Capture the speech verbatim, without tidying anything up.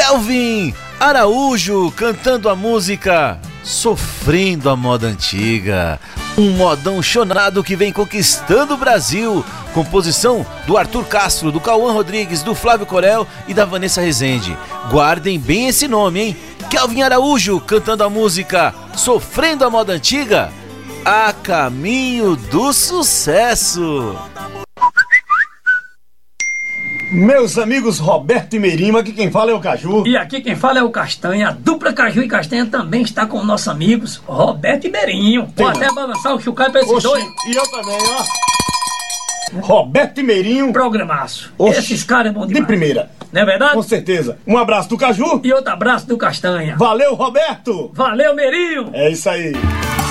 Kelvin Araújo cantando a música Sofrendo a Moda Antiga. Um modão chonado que vem conquistando o Brasil. Composição do Arthur Castro, do Cauã Rodrigues, do Flávio Corel e da Vanessa Rezende. Guardem bem esse nome, hein? Kelvin Araújo cantando a música Sofrendo a Moda Antiga, a caminho do sucesso. Meus amigos Roberto e Merima, aqui quem fala é o Caju. E aqui quem fala é o Castanha. A dupla Caju e Castanha também está com nossos amigos Roberto e Merinho. Vou até balançar o chucalho pra esses Oxi, dois. E eu também, ó. Roberto e Merinho. Programaço. Oxi, Esses caras é bom demais. de primeira. Não é verdade? Com certeza. Um abraço do Caju. E outro abraço do Castanha. Valeu, Roberto. Valeu, Merinho. É isso aí.